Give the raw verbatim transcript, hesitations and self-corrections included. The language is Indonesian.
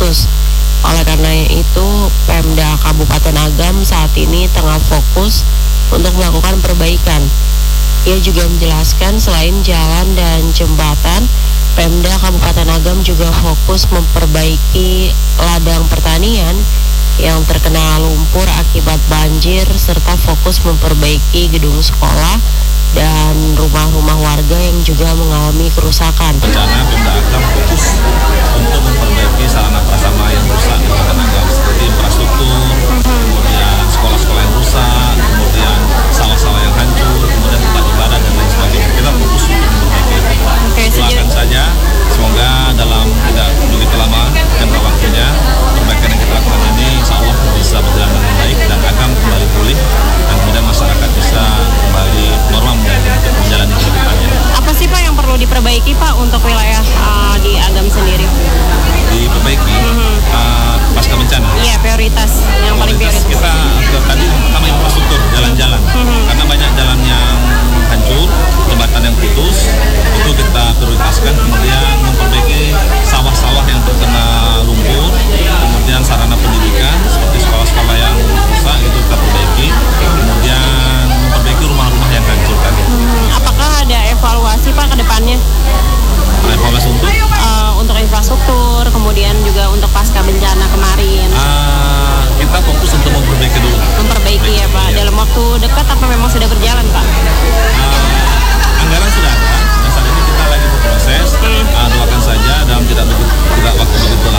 putus. Oleh karena itu, Pemda Kabupaten Agam saat ini tengah fokus untuk melakukan perbaikan. Ia juga menjelaskan selain jalan dan jembatan, Pemda Kabupaten Agam juga fokus memperbaiki ladang pertanian yang terkena lumpur akibat banjir serta fokus memperbaiki gedung sekolah dan rumah-rumah warga yang juga mengalami kerusakan. Rencana Pemda Agam fokus untuk memperbaiki sarana prasarana yang rusak di Kabupaten Agam seperti infrastruktur, kemudian sekolah-sekolah yang rusak, kemudian sawah-sawah yang hancur, kemudian tempat ibadah dan lain sebagainya. Kita fokus untuk memperbaiki itu. Oke, Doakan saja semoga dalam tidak begitu lama jangka waktunya perbaikan yang kita lakukan ini insya Allah bisa berjalan dengan baik dan Agam kembali pulih dan kemudian masyarakat bisa kembali normal menjalani kehidupannya. Apa sih Pak yang perlu diperbaiki Pak untuk wilayah uh, di Agam sendiri? Diperbaiki Mm-hmm. uh, pasca bencana. Iya, prioritas yang paling prioritas. Kita tadi pertama infrastruktur jalan-jalan Mm-hmm. karena banyak jalan yang hancur, jembatan yang putus, itu kita prioritaskan. Kemudian memperbaiki sawah-sawah yang terkena lumpur, kemudian sarana pendidikan seperti sekolah-sekolah yang rusak itu kita perbaiki, kemudian memperbaiki rumah-rumah yang hancur tadi. Hmm, apakah ada evaluasi Pak ke depannya? Evaluasi untuk Uh, untuk infrastruktur, kemudian juga untuk pasca bencana kemarin. uh, kita fokus untuk memperbaiki dulu. Memperbaiki ya Pak. Dalam waktu dekat apa memang sudah berjalan Pak? Uh, anggaran sudah ada dan saat ini kita lagi berproses. Hmm. Uh, doakan saja dalam tidak begitu tidak waktu begitu